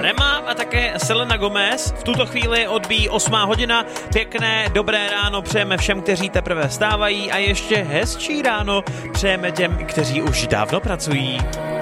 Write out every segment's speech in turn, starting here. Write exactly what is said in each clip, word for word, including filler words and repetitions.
Rema a také Selena Gomez. V tuto chvíli odbíjí osmá hodina. Pěkné, dobré ráno přejeme všem, kteří teprve vstávají a ještě hezčí ráno přejeme těm, kteří už dávno pracují.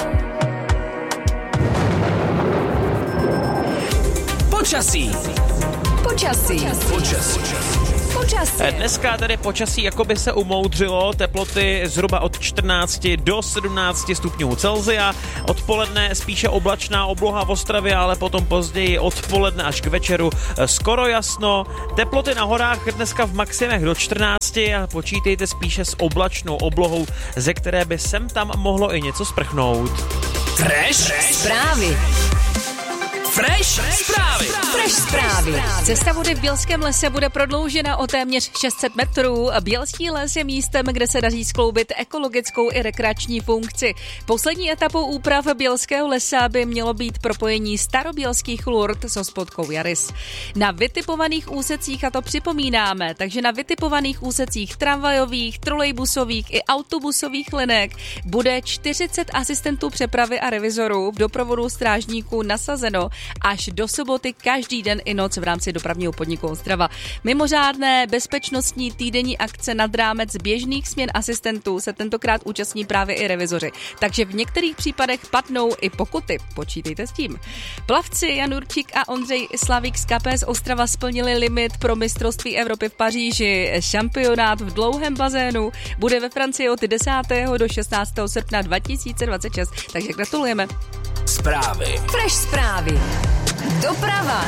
Počasí. Počasí. Počasí. Počasí. Dneska tady počasí jakoby se umoudřilo, teploty zhruba od čtrnácti do sedmnácti stupňů Celsia, odpoledne spíše oblačná obloha v Ostravě, ale potom později odpoledne až k večeru skoro jasno. Teploty na horách dneska v maximech do čtrnácti a počítejte spíše s oblačnou oblohou, ze které by sem tam mohlo i něco sprchnout. Fresh zprávy. Fresh zprávy. Fresh zprávy. Cesta vody v Bělském lese bude prodloužena o téměř šest set metrů. Bělský les je místem, kde se daří skloubit ekologickou i rekreační funkci. Poslední etapou úprav Bělského lesa by mělo být propojení starobělských Lurt s hospodkou Jaris. Na vytipovaných úsecích, a to připomínáme, takže na vytipovaných úsecích tramvajových, trolejbusových i autobusových linek bude čtyřicet asistentů přepravy a revizorů v doprovodu strážníků nasazeno až do soboty každý den i noc v rámci dopravního podniku Ostrava. Mimořádné bezpečnostní týdenní akce nad rámec běžných směn asistentů se tentokrát účastní právě i revizoři. Takže v některých případech padnou i pokuty. Počítejte s tím. Plavci Jan Určík a Ondřej Slavík z K P S Ostrava splnili limit pro mistrovství Evropy v Paříži. Šampionát v dlouhém bazénu bude ve Francii od desátého do šestnáctého srpna dva tisíce dvacet šest. Takže gratulujeme. Zprávy. Fresh zprávy. Doprava.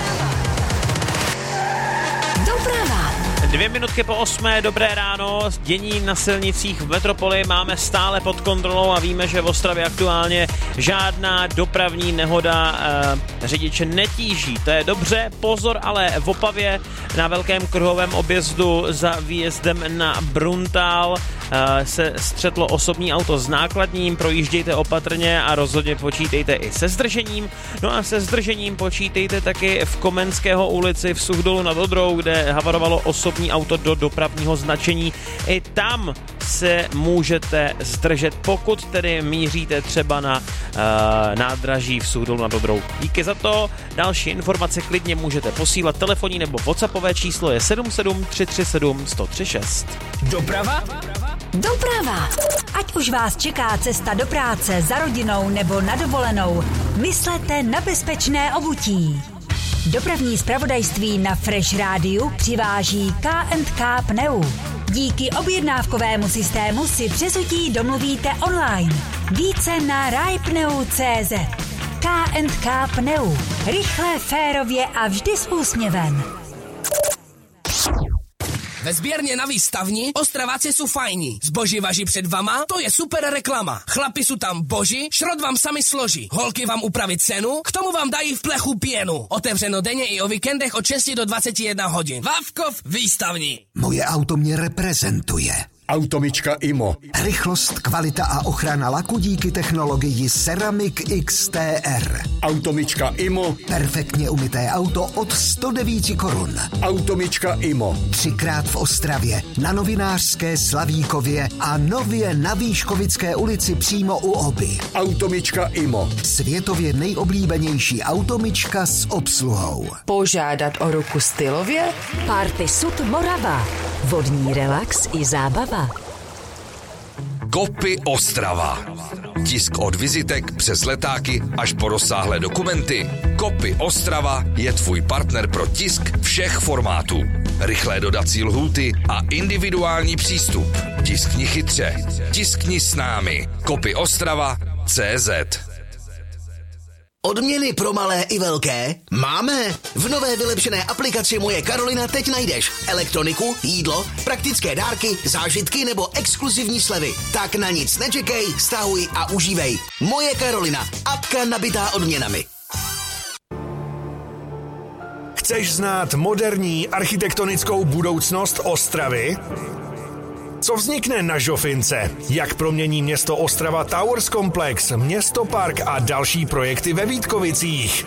Doprava. Dvě minutky po osmé, dobré ráno. Dění na silnicích v metropoli máme stále pod kontrolou a víme, že v Ostravě aktuálně žádná dopravní nehoda e, řidiče netíží. To je dobře, pozor, ale v Opavě na velkém kruhovém objezdu za výjezdem na Bruntál e, se střetlo osobní auto s nákladním, projíždějte opatrně a rozhodně počítejte i se zdržením. No a se zdržením počítejte taky v Komenského ulici v Suchdolu nad Odrou, kde havarovalo osobní auto do dopravního značení. I tam se můžete zdržet, pokud tedy míříte třeba na uh, nádraží v Suchdolu nad Odrou. Díky za to. Další informace klidně můžete posílat. Telefonní nebo WhatsAppové číslo je sedm sedm tři tři sedm jedna nula tři šest. Doprava? Doprava. Ať už vás čeká cesta do práce, za rodinou nebo na dovolenou, myslete na bezpečné obutí. Dopravní zpravodajství na Fresh Rádiu přiváží K and K Pneu. Díky objednávkovému systému si přezutí domluvíte online. Více na rajpneu tečka cé zet. K and K Pneu. Rychle, férově a vždy s úsměvem. Ve sběrně na výstavni Ostraváci jsou fajní. Zboží važí před vama, to je super reklama. Chlapi jsou tam boží, šrot vám sami složí. Holky vám upraví cenu, k tomu vám dají v plechu pěnu. Otevřeno denně i o víkendech od šesti do dvaceti jedné hodin. Vávkov výstavní. Moje auto mě reprezentuje. Automička Imo. Rychlost, kvalita a ochrana laku díky technologii Ceramic X T R. Automička Imo. Perfektně umyté auto od sto devět korun. Automička Imo. Třikrát v Ostravě, na Novinářské, Slavíkově a nově na Výškovické ulici přímo u Oby. Automička Imo. Světově nejoblíbenější automička s obsluhou. Požádat o ruku stylově? Party Sud Morava. Vodní relax i zábava. Kopy Ostrava. Tisk od vizitek přes letáky až po rozsáhlé dokumenty. Kopy Ostrava je tvůj partner pro tisk všech formátů. Rychlé dodací lhůty a individuální přístup. Tiskni chytře. Tiskni s námi. Kopy Ostrava tečka cé zet. Odměny pro malé i velké? Máme! V nové vylepšené aplikaci Moje Karolina teď najdeš elektroniku, jídlo, praktické dárky, zážitky nebo exkluzivní slevy. Tak na nic nečekej, stahuj a užívej. Moje Karolina. Apka nabitá odměnami. Chceš znát moderní architektonickou budoucnost Ostravy? Co vznikne na Žofince? Jak promění město Ostrava Towers Komplex, Město Park a další projekty ve Vítkovicích?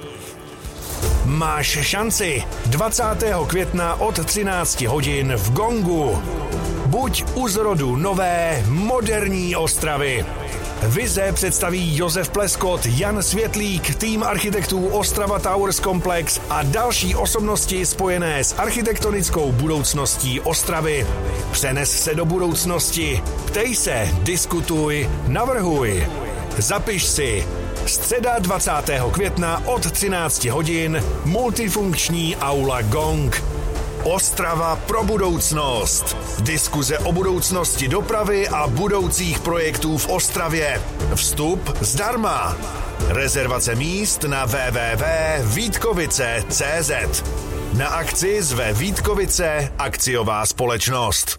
Máš šanci dvacátého května od třinácti hodin v Gongu. Buď u zrodu nové, moderní Ostravy. Vize představí Josef Pleskot, Jan Světlík, tým architektů Ostrava Towers Complex a další osobnosti spojené s architektonickou budoucností Ostravy. Přenes se do budoucnosti. Ptej se, diskutuj, navrhuj. Zapiš si. Středa dvacátého května od třinácti hodin multifunkční aula Gong. Ostrava pro budoucnost. Diskuze o budoucnosti dopravy a budoucích projektů v Ostravě. Vstup zdarma. Rezervace míst na w w w tečka vítkovice tečka cé zet. Na akci zve Vítkovice akciová společnost.